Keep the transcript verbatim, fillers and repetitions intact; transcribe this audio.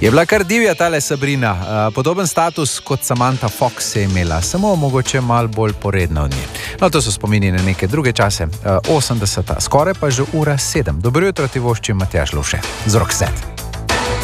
Je bila kar divja tale Sabrina, uh, podoben status kot Samantha Fox je imela, samo mogoče malo bolj poredna od nje. No, to so spomini na neke druge čase, uh, osemdeseta, skoraj pa že ura sedem. Dobro jutro ti voščim Matjaž Lovše z Roxette.